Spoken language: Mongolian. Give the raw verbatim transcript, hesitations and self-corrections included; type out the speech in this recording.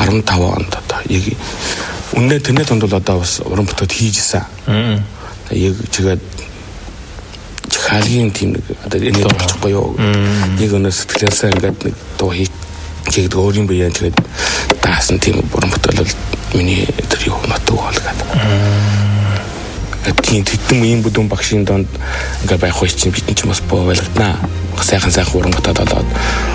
арван таван онд одоо яг үнэ тэрний донд бол одоо бас уран бүтээлд хийжсэн. Яг чигээд хаалгийн тийм нэг одоо энэ болчихгүй юу. Яг өнөө сэтгэлээсээ ингээд нэг дуу хий чигд өөрийн биеэн тэгээд даасан тийм уран бүтээл бол миний тэр юу нотог болгоод. Тийм тэтгэм ийм бүдүүн багшийн донд ингээ байх үе чинь бид чинь бас боо байлгаднаа. Сайхан сайхан уран бүтээлд болоод